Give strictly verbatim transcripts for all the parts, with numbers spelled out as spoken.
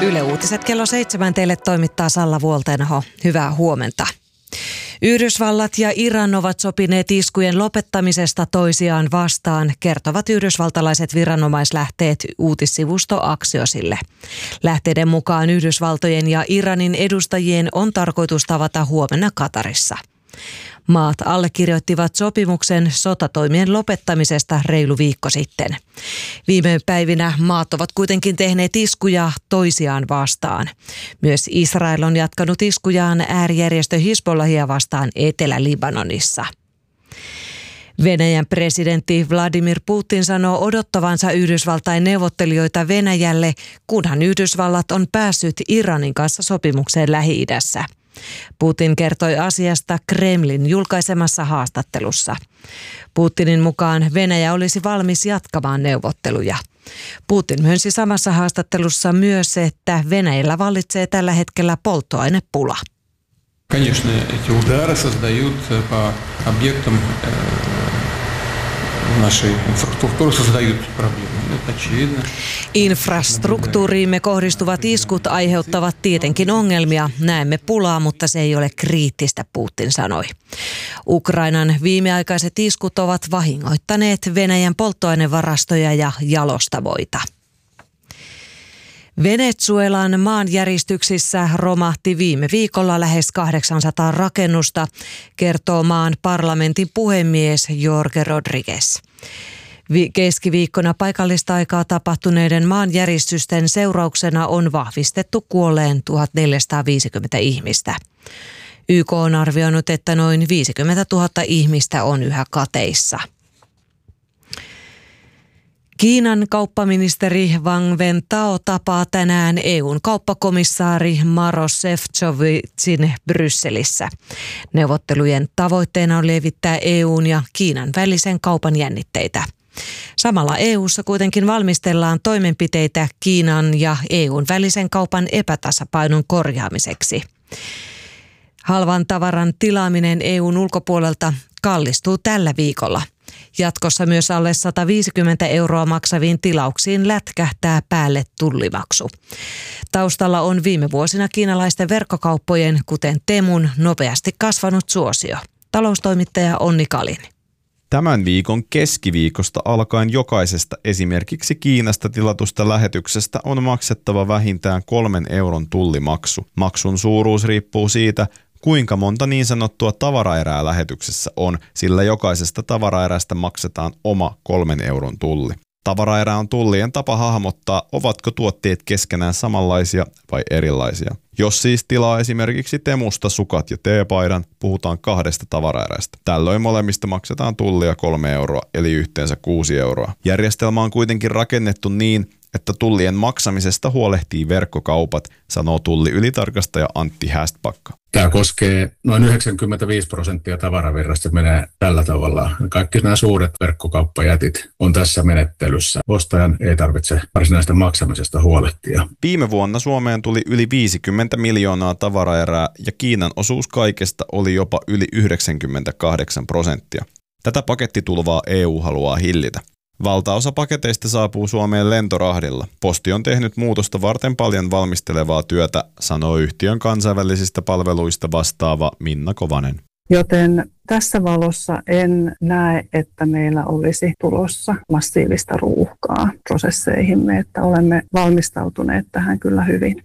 Yle Uutiset kello seitsemän teille toimittaa Salla Vuoltenho. Hyvää huomenta. Yhdysvallat ja Iran ovat sopineet iskujen lopettamisesta toisiaan vastaan, kertovat yhdysvaltalaiset viranomaislähteet uutissivusto Axiosille. Lähteiden mukaan Yhdysvaltojen ja Iranin edustajien on tarkoitus tavata huomenna Katarissa. Maat allekirjoittivat sopimuksen sotatoimien lopettamisesta reilu viikko sitten. Viime päivinä maat ovat kuitenkin tehneet iskuja toisiaan vastaan. Myös Israel on jatkanut iskujaan äärijärjestö Hizbollahia vastaan Etelä-Libanonissa. Venäjän presidentti Vladimir Putin sanoo odottavansa Yhdysvaltain neuvottelijoita Venäjälle, kunhan Yhdysvallat on päässyt Iranin kanssa sopimukseen Lähi-idässä. Putin kertoi asiasta Kremlin julkaisemassa haastattelussa. Putinin mukaan Venäjä olisi valmis jatkamaan neuvotteluja. Putin myönsi samassa haastattelussa myös, että Venäjällä vallitsee tällä hetkellä polttoainepula. Конечно, эти удары создают по объектам нашей инфраструктуры создают проблемы. Это очевидно. Infrastruktuuriimme kohdistuvat iskut aiheuttavat tietenkin ongelmia. Näemme pulaa, mutta se ei ole kriittistä, Putin sanoi. Ukrainan viimeaikaiset iskut ovat vahingoittaneet Venäjän polttoainevarastoja ja jalostamoita. Venezuelan maanjäristyksissä romahti viime viikolla lähes kahdeksansataa rakennusta, kertoo maan parlamentin puhemies Jorge Rodriguez. Keskiviikkona paikallista aikaa tapahtuneiden maanjäristysten seurauksena on vahvistettu kuolleen tuhatneljäsataaviisikymmentä ihmistä. Y K on arvioinut, että noin viisikymmentätuhatta ihmistä on yhä kateissa. Kiinan kauppaministeri Wang Wentao tapaa tänään E U:n kauppakomissaari Maroš Šefčovičin Brysselissä. Neuvottelujen tavoitteena on lievittää E U:n ja Kiinan välisen kaupan jännitteitä. Samalla E U:ssa kuitenkin valmistellaan toimenpiteitä Kiinan ja E U:n välisen kaupan epätasapainon korjaamiseksi. Halvan tavaran tilaaminen E U:n ulkopuolelta kallistuu tällä viikolla. Jatkossa myös alle sata viisikymmentä euroa maksaviin tilauksiin lätkähtää päälle tullimaksu. Taustalla on viime vuosina kiinalaisten verkkokauppojen, kuten Temun, nopeasti kasvanut suosio. Taloustoimittaja Onni Kalin. Tämän viikon keskiviikosta alkaen jokaisesta esimerkiksi Kiinasta tilatusta lähetyksestä on maksettava vähintään kolmen euron tullimaksu. Maksun suuruus riippuu siitä, kuinka monta niin sanottua tavaraerää lähetyksessä on, sillä jokaisesta tavaraerästä maksetaan oma kolmen euron tulli. Tavaraerä on tullien tapa hahmottaa, ovatko tuotteet keskenään samanlaisia vai erilaisia. Jos siis tilaa esimerkiksi Temusta sukat ja teepaidan, puhutaan kahdesta tavaraerästä. Tällöin molemmista maksetaan tullia kolme euroa, eli yhteensä kuusi euroa. Järjestelmä on kuitenkin rakennettu niin, että tullien maksamisesta huolehtii verkkokaupat, sanoo tulliylitarkastaja Antti Hästbacka. Tämä koskee noin yhdeksänkymmentäviisi prosenttia tavaravirrasta, menee tällä tavalla. Kaikki nämä suuret verkkokauppajätit on tässä menettelyssä. Ostajan ei tarvitse varsinaista maksamisesta huolehtia. Viime vuonna Suomeen tuli yli viisikymmentä miljoonaa tavaraerää ja Kiinan osuus kaikesta oli jopa yli yhdeksänkymmentäkahdeksan prosenttia. Tätä pakettitulvaa E U haluaa hillitä. Valtaosa paketeista saapuu Suomeen lentorahdilla. Posti on tehnyt muutosta varten paljon valmistelevaa työtä, sanoo yhtiön kansainvälisistä palveluista vastaava Minna Kovanen. Joten tässä valossa en näe, että meillä olisi tulossa massiivista ruuhkaa prosesseihimme, että olemme valmistautuneet tähän kyllä hyvin.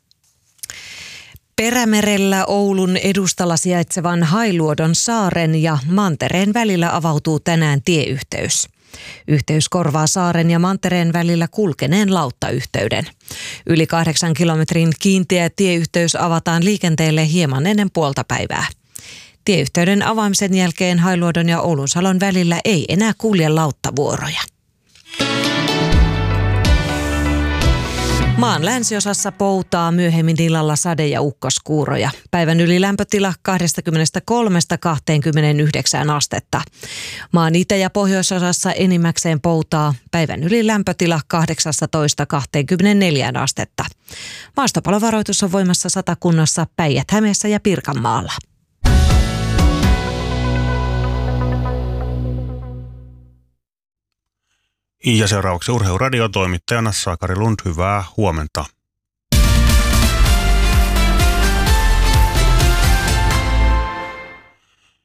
Perämerellä Oulun edustalla sijaitsevan Hailuodon saaren ja mantereen välillä avautuu tänään tieyhteys. Yhteys korvaa saaren ja mantereen välillä kulkeneen lauttayhteyden. Yli kahdeksan kilometrin kiinteä tieyhteys avataan liikenteelle hieman ennen puolta päivää. Tieyhteyden avaamisen jälkeen Hailuodon ja Oulunsalon välillä ei enää kulje lauttavuoroja. Maan länsiosassa poutaa, myöhemmin illalla sade- ja ukkoskuuroja. Päivän yli lämpötila kaksikymmentäkolme kaksikymmentäyhdeksän astetta. Maan itä- ja pohjoisosassa enimmäkseen poutaa, päivän yli lämpötila kahdeksantoista kaksikymmentäneljä astetta. Maastopalovaroitus on voimassa Satakunnassa, Päijät-Hämeessä ja Pirkanmaalla. Ja seuraavaksi Urheiluradion toimittajana Sakari Lund, hyvää huomenta.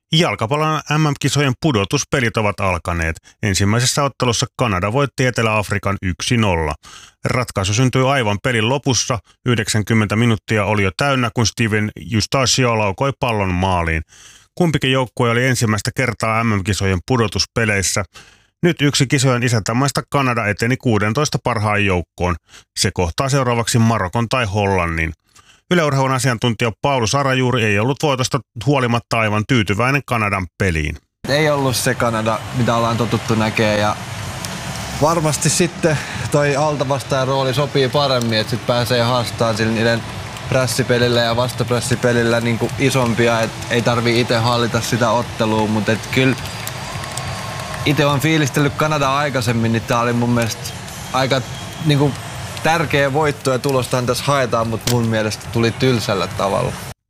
Jalkapallon M M-kisojen pudotuspelit ovat alkaneet. Ensimmäisessä ottelussa Kanada voitti Etelä-Afrikan yksi nolla. Ratkaisu syntyi aivan pelin lopussa. yhdeksänkymmentä minuuttia oli jo täynnä, kun Steven Eustachio laukoi pallon maaliin. Kumpikin joukkue oli ensimmäistä kertaa M M-kisojen pudotuspeleissä. Nyt yksi kisojen isäntämaista Kanada eteni kuusitoista parhaan joukkoon. Se kohtaa seuraavaksi Marokon tai Hollannin. Yle Urheilun asiantuntija Paulus Arajuuri ei ollut voitosta huolimatta aivan tyytyväinen Kanadan peliin. Ei ollut se Kanada, mitä ollaan totuttu näkemään, ja varmasti sitten toi altavastaajan rooli sopii paremmin, että sitten pääsee haastamaan sillä niiden prässipelillä ja vastaprässipelillä niin kuin isompia, että ei tarvii itse hallita sitä ottelua, mutta et kyllä itse olen fiilistellyt Kanadaa aikaisemmin, niin tää oli mun mielestä aika niin kuin tärkeä voitto ja tulostahan tässä haetaan, mutta mun mielestä tuli tylsällä tavalla.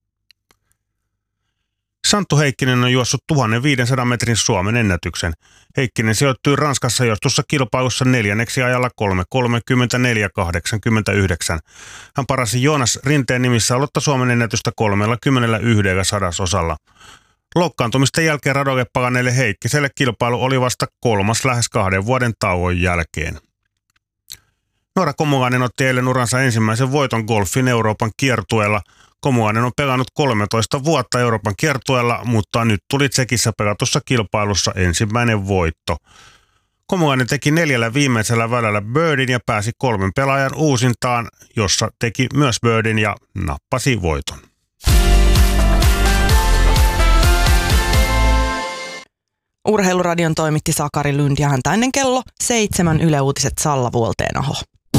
Santtu Heikkinen on juossut tuhatviisisataa metrin Suomen ennätyksen. Heikkinen sijoittui Ranskassa juostussa kilpailussa neljänneksi ajalla kolme kolmekymmentäneljä kahdeksankymmentäyhdeksän. Hän parasi Joonas Rinteen nimissä aloittaa Suomen ennätystä kolmekymmentäyksi sadasosalla. Loukkaantumisten jälkeen radolle palaneelle Heikkiselle kilpailu oli vasta kolmas lähes kahden vuoden tauon jälkeen. Noora Komulainen otti eilen uransa ensimmäisen voiton golfin Euroopan kiertueella. Komulainen on pelannut kolmetoista vuotta Euroopan kiertueella, mutta nyt tuli Tsekissä pelatussa kilpailussa ensimmäinen voitto. Komulainen teki neljällä viimeisellä välällä birdin ja pääsi kolmen pelaajan uusintaan, jossa teki myös birdin ja nappasi voiton. Urheiluradion toimitti Sakari Lund ja häntä ennen kello seitsemän Yle Uutiset Salla Vuolteenaho.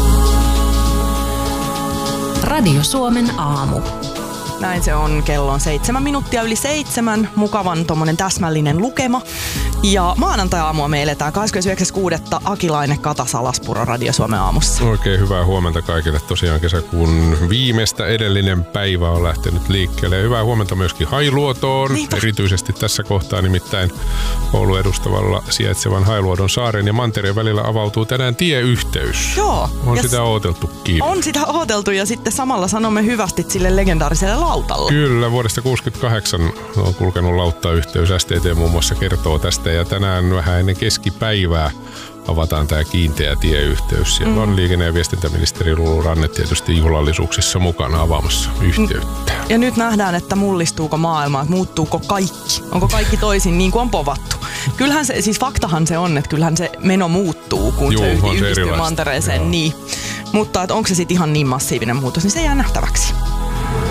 Radio Suomen aamu. Näin se on. Kello on seitsemän minuuttia yli seitsemän. Mukavan tommonen täsmällinen lukema. Ja maanantai-aamua me eletään kahdeskymmenesyhdeksäs kuudetta Akilainen Kata Salaspuro Radio Suomen aamussa. Oikein hyvää huomenta kaikille. Tosiaan kesäkuun viimeistä edellinen päivä on lähtenyt liikkeelle. Ja hyvää huomenta myöskin Hailuotoon. Niinpä. Erityisesti tässä kohtaa nimittäin Oulun edustavalla sijaitsevan Hailuodon saaren ja mantereen välillä avautuu tänään tieyhteys. Joo. On sitä odoteltukin. On sitä odoteltu ja sitten samalla sanomme hyvästi sille legendaariselle lautalle. Kyllä, vuodesta kuusikymmentäkahdeksan on kulkenut lauttayhteys. S T T muun muassa kertoo tästä ja tänään vähän ennen keskipäivää avataan tämä kiinteä tieyhteys. Siellä mm. on liikenne- ja viestintäministeri Lulu Ranne tietysti juhlallisuuksissa mukana avaamassa yhteyttä. Ja nyt nähdään, että mullistuuko maailma, että muuttuuko kaikki. Onko kaikki toisin niin kuin on povattu. Kyllähän se, siis faktahan se on, että kyllähän se meno muuttuu, kun Juu, se yhdistyy se mantereeseen. Niin. Mutta että onko se sitten ihan niin massiivinen muutos, niin se jää nähtäväksi.